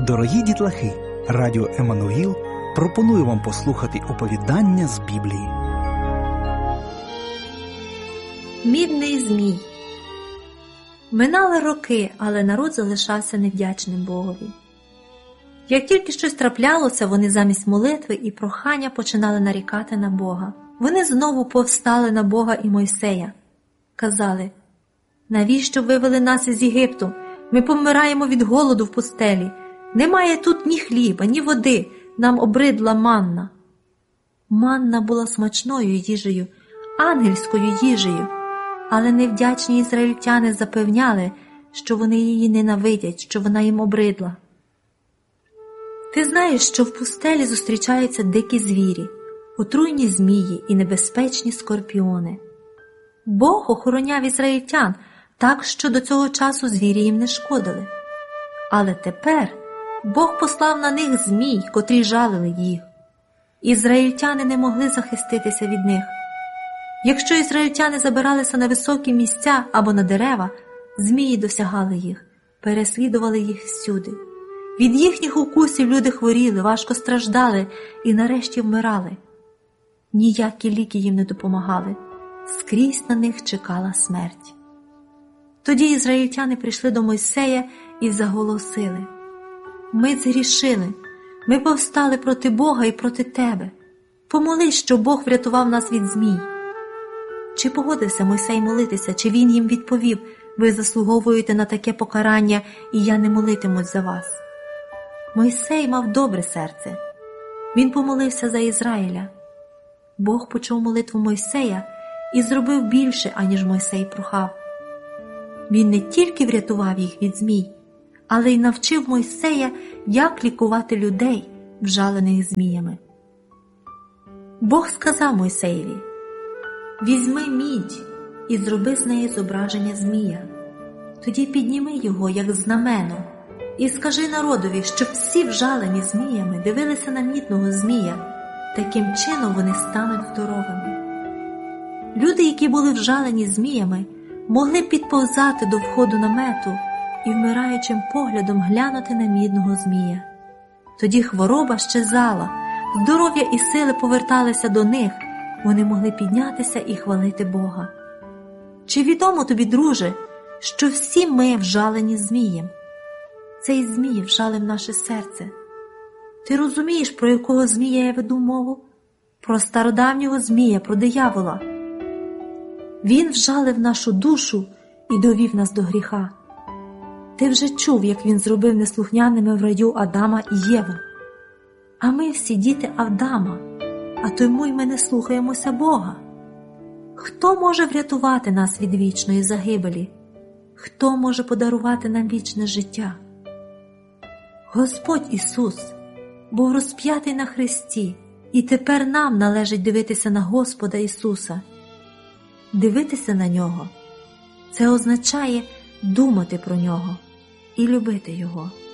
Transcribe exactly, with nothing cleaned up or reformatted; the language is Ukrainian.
Дорогі дітлахи, радіо Еммануїл пропонує вам послухати оповідання з Біблії. Мідний змій. Минали роки, але народ залишався невдячним Богові. Як тільки щось траплялося, вони замість молитви і прохання починали нарікати на Бога. Вони знову повстали на Бога і Мойсея. Казали: «Навіщо вивели нас із Єгипту? Ми помираємо від голоду в пустелі. Немає тут ні хліба, ні води, нам обридла манна». Манна була смачною їжею, ангельською їжею, але невдячні ізраїльтяни запевняли, що вони її ненавидять, що вона їм обридла. Ти знаєш, що в пустелі зустрічаються дикі звірі, отруйні змії і небезпечні скорпіони. Бог охороняв ізраїльтян так, що до цього часу звірі їм не шкодили. Але тепер Бог послав на них змій, котрі жалили їх. Ізраїльтяни не могли захиститися від них. Якщо ізраїльтяни забиралися на високі місця або на дерева, змії досягали їх, переслідували їх всюди. Від їхніх укусів люди хворіли, важко страждали і нарешті вмирали. Ніякі ліки їм не допомагали. Скрізь на них чекала смерть. Тоді ізраїльтяни прийшли до Мойсея і заголосили: «Ми згрішили, ми повстали проти Бога і проти тебе. Помолись, щоб Бог врятував нас від змій». Чи погодився Мойсей молитися, чи він їм відповів: «Ви заслуговуєте на таке покарання, і я не молитимусь за вас»? Мойсей мав добре серце. Він помолився за Ізраїля. Бог почув молитву Мойсея і зробив більше, аніж Мойсей прохав. Він не тільки врятував їх від змій, але й навчив Мойсея, як лікувати людей, вжалених зміями. Бог сказав Мойсеєві: «Візьми мідь і зроби з неї зображення змія. Тоді підніми його, як знамено, і скажи народові, щоб всі вжалені зміями дивилися на мідного змія. Таким чином вони стануть здоровими». Люди, які були вжалені зміями, могли підповзати до входу намету і вмираючим поглядом глянути на мідного змія. Тоді хвороба щезала, здоров'я і сили поверталися до них, вони могли піднятися і хвалити Бога. Чи відомо тобі, друже, що всі ми вжалені змієм? Цей змій вжалив наше серце. Ти розумієш, про якого змія я веду мову? Про стародавнього змія, про диявола. Він вжалив нашу душу і довів нас до гріха. Ти вже чув, як він зробив неслухняними в раю Адама і Єву. А ми всі діти Адама, а тому й ми не слухаємося Бога. Хто може врятувати нас від вічної загибелі? Хто може подарувати нам вічне життя? Господь Ісус був розп'ятий на хресті, і тепер нам належить дивитися на Господа Ісуса. Дивитися на Нього – це означає думати про Нього і любити Його.